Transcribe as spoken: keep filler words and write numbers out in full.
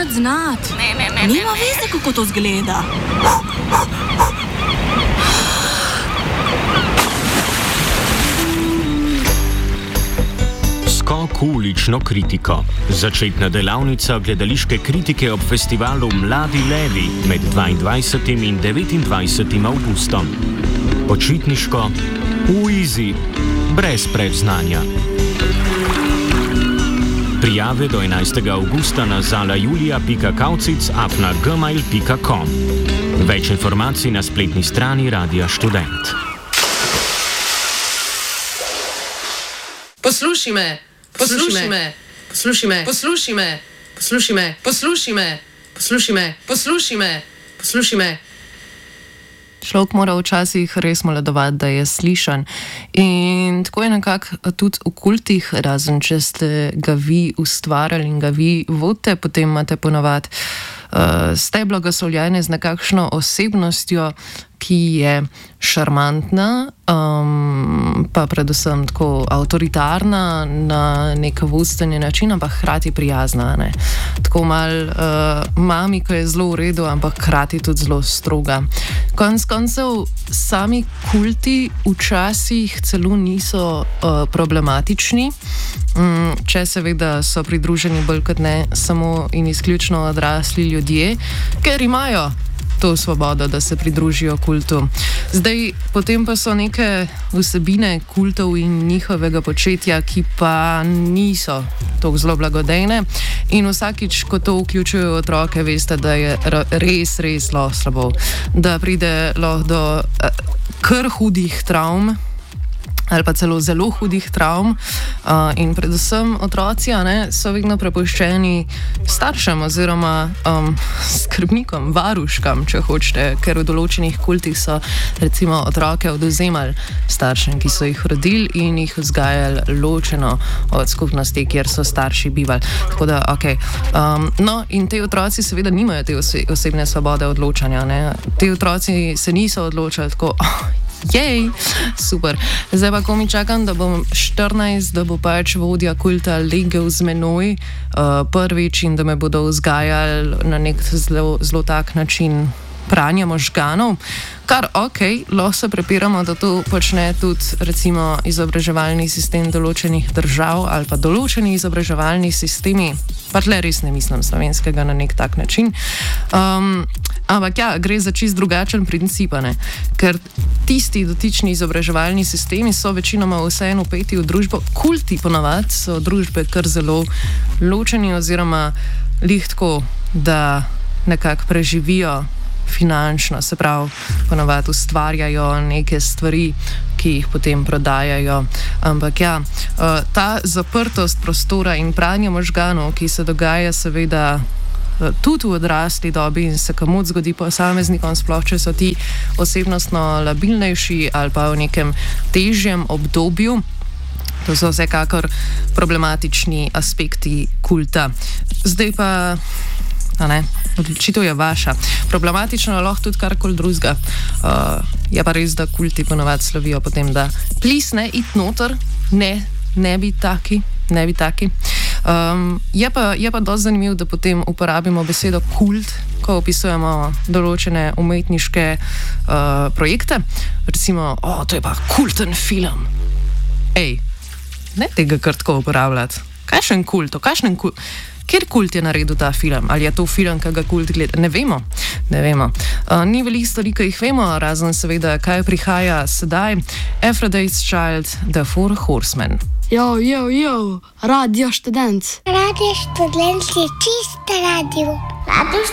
dati znati. Ne, ne, ne. Nima veze, kako to zgleda. Skok v ulično kritiko. Začetna delavnica gledališke kritike ob festivalu Mladi levi med dvaindvajsetim in devetindvajsetim avgustom. Počitniško, v izi, brez predznanja. Prijave do enajstega avgusta na zalajulija pika kaucic afna gmail pika com. Več informacij na spletni strani Radia Študent. Poslušaj me, poslušaj me, poslušaj me, poslušaj me, poslušaj me, poslušaj me, poslušaj me, poslušaj me, poslušaj me. Človek mora včasih res moledovati, da je slišan. In tako je nekako tudi v kultih, razen če ste ga vi ustvarjali in ga vi vodite, potem imate ponovadi uh, steblo gasoljene z nekakšno osebnostjo, ki je šarmantna, um, pa predvsem tako avtoritarna na nek vodstveni način, ampak hkrati prijazna. Ne? Tako mal uh, mami, ki je zelo v redu, ampak hkrati tudi zelo stroga. Konec koncev, sami kulti včasih celo niso uh, problematični, um, če seveda so pridruženi bolj kot ne samo in izključno odrasli ljudje, ker imajo to svobodo, da se pridružijo kultu. Zdaj, potem pa so neke vsebine kultov in njihovega početja, ki pa niso tako zelo blagodejne in vsakič, ko to vključujejo otroke, veste, da je res, res lahko slabo, da pride lahko do uh, kar hudih travm ali pa celo zelo hudih travm uh, in predvsem otroci ne, so vedno prepuščeni staršem oziroma um, skrbnikom, varuškam, če hočete, ker v določenih kultih so recimo otroke odvzemali staršem, ki so jih rodili in jih vzgajali ločeno od skupnosti, kjer so starši bivali. Tako da, ok. Um, no, in te otroci seveda nimajo te ose- osebne svobode odločanja. Ne. Te otroci se niso odločali tako, oh, jej, super. Zdaj pa, ko mi čakam, da bom štirinajst, da bo pač vodja kulta legel z menoj uh, prvič in da me bodo vzgajali na nek zelo, zelo tak način pranja možganov, kar ok, lahko se prepiramo, da to počne tudi recimo izobraževalni sistem določenih držav ali pa določeni izobraževalni sistemi, pa tle res ne mislim slovenskega na nek tak način. Um, ampak ja, gre za čist drugačen princip, ne? Ker tisti dotični izobraževalni sistemi so večinoma vseeno upeti v družbo, kulti ponavadi so družbe kar zelo ločeni oziroma lih tako, da nekako preživijo finančno, se pravi, ponavadi ustvarjajo neke stvari, ki jih potem prodajajo. Ampak ja, ta zaprtost prostora in pranje možganov, ki se dogaja seveda tudi v odrasli dobi in se komot zgodi posameznikom, sploh če so ti osebnostno labilnejši ali pa v nekem težjem obdobju. To so vsekakor problematični aspekti kulta. Zdaj pa a ne, odločitev je vaša. Problematično je lahko tudi karkoli drugega. Uh, je pa res, da kulti ponovadi slovijo potem, da plis ne it noter, ne, ne bi taki, ne bi taki. Um, je pa, je pa dosti zanimivo, da potem uporabimo besedo kult, ko opisujemo določene umetniške uh, projekte. Recimo, o, to je pa kulten film. Ej, ne tega kar tako uporabljati. Kakšen kult, o kakšen kult? Kjer kult je naredil ta film? Ali je to film, ki ga kult gleda? Ne vemo. Ne vemo. Uh, ni veliko stvari, ki jih vemo, razen seveda, kaj prihaja sedaj. Aphrodite's Child, The Four Horsemen. Jo, jo, jo, Radio Študent. Radio Študent je čisto radio. Radio